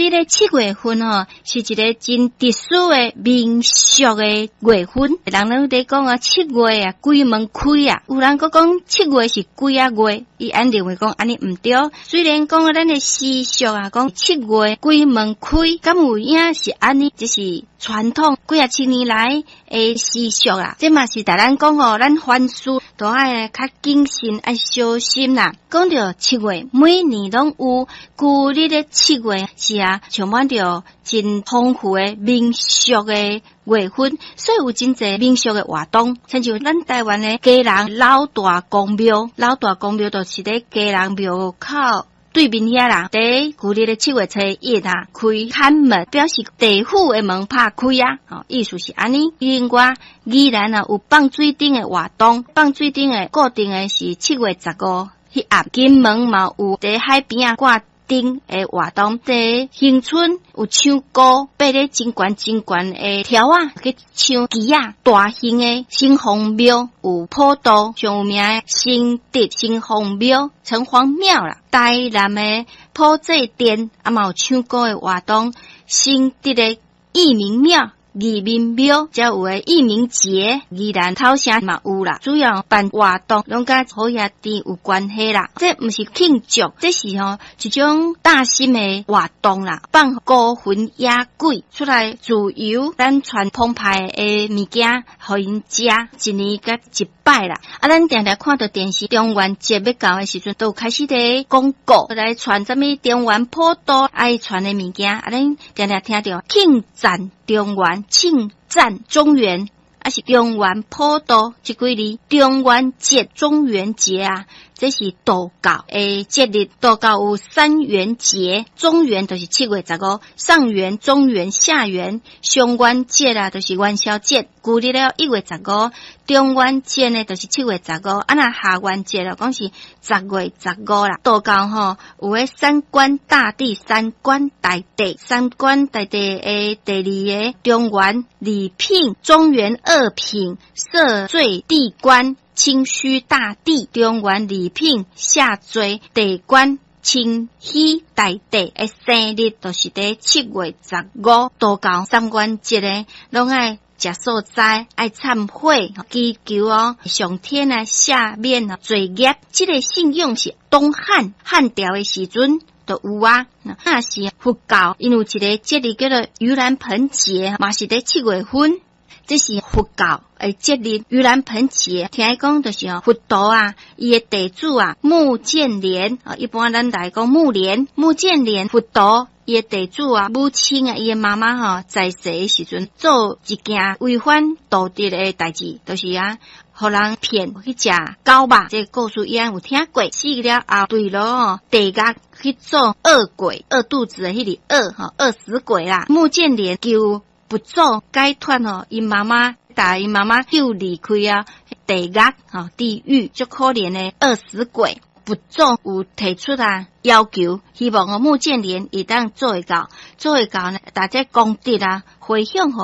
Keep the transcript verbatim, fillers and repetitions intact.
历的七月份吼，是一个真特殊的民俗的月份。人拢在讲啊，七月啊，鬼门开啊。有人佫讲七月是鬼啊月，伊按认为讲安尼毋对。虽然讲啊，咱的习俗啊，讲七月鬼门开，敢有影是安尼，这是传统几啊千年来的习俗啊。这嘛是大咱讲吼，咱凡事都爱较谨慎，爱小心啦。讲到七月，每年拢有旧历的七月是啊，充满着真丰富的民俗的月份，所以有真侪民俗的活动，亲像咱台湾的家人老大公庙，老大公庙就是咧家人庙口对面遐啦，伫旧历的七月初一啊，开汉门，表示地府的门拍开啊，哦，意思是安尼。另外，依然啊有放水顶的活动，放水顶的固定的是七月十五迄暗，金门嘛有伫海边啊挂顶的活动，在新村有唱歌，爬咧真悬真悬的条啊，去唱旗啊，大型的新皇庙有普渡上有名的新德新皇庙、城隍庙啦，台南的普济殿啊嘛有唱歌的活动，新德的义民庙。义民庙，才有诶义民节，宜兰头城嘛有啦。主要办活动，拢甲好兄弟有关系啦。这毋是庆祝，这是吼一种大型诶活动啦。放孤魂野鬼出来自由，咱传澎湃诶物件，互因食，一年甲一摆啦。啊，咱定定看到电视中元节要到诶时阵，都开始伫广告来传什么中元普渡爱传诶物件，啊，咱定定听到庆赞中元。庆赞中元，还是中元普渡这几日，中元节、中元节啊，这是道教诶节日。道教有三元节，中元就是七月十五，上元、中元、下元，上元节啊，就是元宵节。旧历了一月十五，中元节呢就是七月十五，啊那下元节了讲是十月十五啦。道教吼有诶三官大帝、三官大帝、三官大帝诶第二个中元礼品、中元二品、赦罪地官、清虚大帝、中元礼品、下罪地官。清虚大帝诶生日就是伫七月十五，道教三元节咧，拢爱食素斋，爱忏悔，祈求哦上天啊赦免啊罪孽。这个信仰是东汉汉朝的时阵都有啊。那是佛教，因有一个节日叫做盂兰盆节，嘛是伫七月份。这是佛教诶节日，盂兰盆节，听讲就是哦，佛陀啊，伊诶地主啊，目犍连啊，一般咱来讲目连，目犍连佛陀伊诶地主啊，母亲啊，伊诶妈妈吼在世诶时阵，做一件违反道德诶代志，就是啊，互人骗去食狗肉。这个故事伊安有听过，死了后对咯哦，地狱去做恶鬼，饿肚子诶迄个饿吼，饿死鬼啦。目犍连求佛祖解脱吼，因妈妈带因妈妈救离开啊地狱吼，地狱足可怜的饿死鬼。佛祖有提出啊要求，希望哦目犍连伊当做会到，做会到呢，大家功德啊回向吼。